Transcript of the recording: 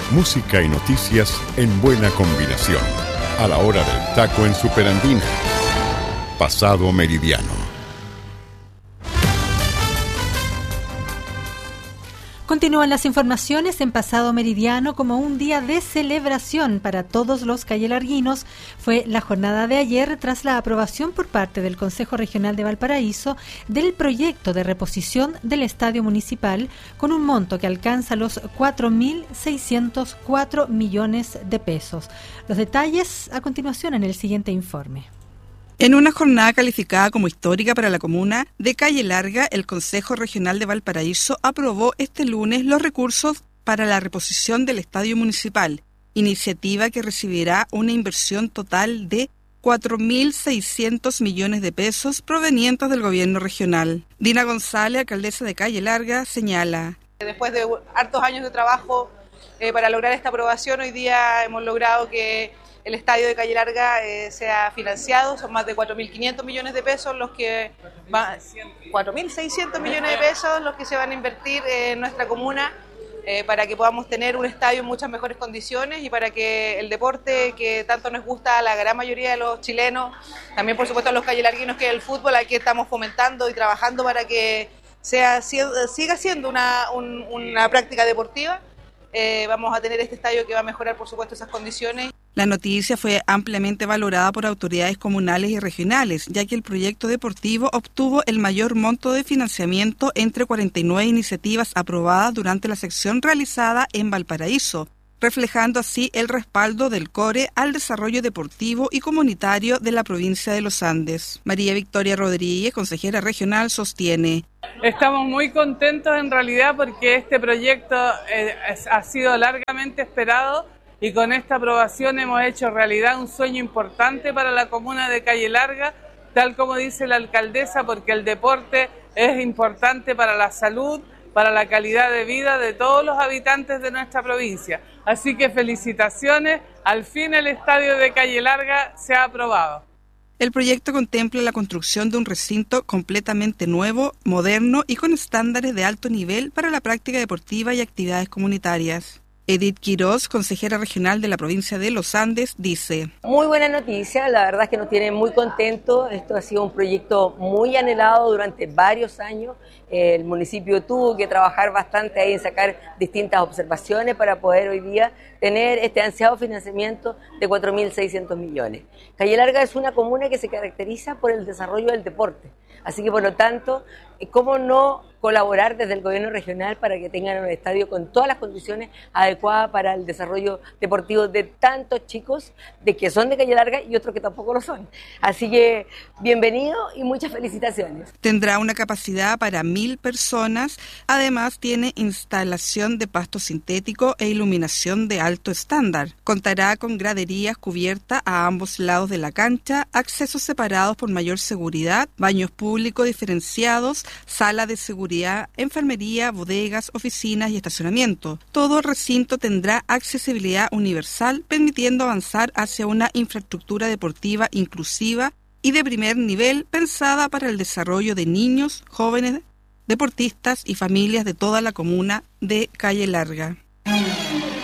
Música y noticias en buena combinación. A la hora del taco en Superandina. Pasado Meridiano. Continúan las informaciones en Pasado Meridiano. Como un día de celebración para todos los cayelarguinos fue la jornada de ayer tras la aprobación por parte del Consejo Regional de Valparaíso del proyecto de reposición del Estadio Municipal con un monto que alcanza los 4.604 millones de pesos. Los detalles a continuación en el siguiente informe. En una jornada calificada como histórica para la comuna de Calle Larga, el Consejo Regional de Valparaíso aprobó este lunes los recursos para la reposición del Estadio Municipal, iniciativa que recibirá una inversión total de 4.600 millones de pesos provenientes del gobierno regional. Dina González, alcaldesa de Calle Larga, señala: después de hartos años de trabajo para lograr esta aprobación, hoy día hemos logrado que el estadio de Calle Larga sea financiado. Son más de 4.500 millones de pesos los que 4.600 millones de pesos los que se van a invertir en nuestra comuna para que podamos tener un estadio en muchas mejores condiciones y para que el deporte que tanto nos gusta a la gran mayoría de los chilenos, también por supuesto a los cayelarguinos, que es el fútbol, aquí estamos fomentando y trabajando para que siga siendo una práctica deportiva. Vamos a tener este estadio que va a mejorar por supuesto esas condiciones. La noticia fue ampliamente valorada por autoridades comunales y regionales, ya que el proyecto deportivo obtuvo el mayor monto de financiamiento entre 49 iniciativas aprobadas durante la sección realizada en Valparaíso, reflejando así el respaldo del CORE al desarrollo deportivo y comunitario de la provincia de Los Andes. María Victoria Rodríguez, consejera regional, sostiene: estamos muy contentos en realidad porque este proyecto ha sido largamente esperado y con esta aprobación hemos hecho realidad un sueño importante para la comuna de Calle Larga, tal como dice la alcaldesa, porque el deporte es importante para la salud, para la calidad de vida de todos los habitantes de nuestra provincia. Así que felicitaciones, al fin el estadio de Calle Larga se ha aprobado. El proyecto contempla la construcción de un recinto completamente nuevo, moderno y con estándares de alto nivel para la práctica deportiva y actividades comunitarias. Edith Quiroz, consejera regional de la provincia de Los Andes, dice: muy buena noticia, la verdad es que nos tiene muy contentos. Esto ha sido un proyecto muy anhelado durante varios años. El municipio tuvo que trabajar bastante ahí en sacar distintas observaciones para poder hoy día tener este ansiado financiamiento de 4.600 millones. Calle Larga es una comuna que se caracteriza por el desarrollo del deporte, así que por lo tanto, ¿cómo no colaborar desde el gobierno regional para que tengan un estadio con todas las condiciones adecuadas para el desarrollo deportivo de tantos chicos de que son de Calle Larga y otros que tampoco lo son? Así que bienvenido y muchas felicitaciones. Tendrá una capacidad para 1.000 personas, además tiene instalación de pasto sintético e iluminación de alto estándar. Contará con graderías cubiertas a ambos lados de la cancha, accesos separados por mayor seguridad, baños públicos diferenciados, sala de seguridad, enfermería, bodegas, oficinas y estacionamiento. Todo el recinto tendrá accesibilidad universal, permitiendo avanzar hacia una infraestructura deportiva inclusiva y de primer nivel pensada para el desarrollo de niños, jóvenes, deportistas y familias de toda la comuna de Calle Larga.